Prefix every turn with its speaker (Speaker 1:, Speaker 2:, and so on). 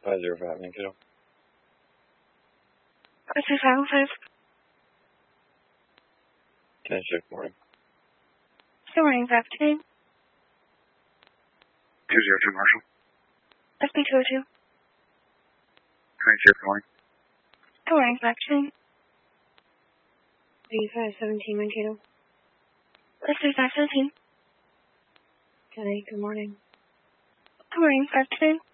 Speaker 1: 505 Mankato.
Speaker 2: 52505.
Speaker 1: 10-6 morning.
Speaker 2: Good morning, 510.
Speaker 3: 202 Marshall.
Speaker 2: SB202.
Speaker 3: 26 morning.
Speaker 2: Good morning, 510. 8517 Mankato. SB517.
Speaker 4: Okay, good morning.
Speaker 2: Good morning, 510.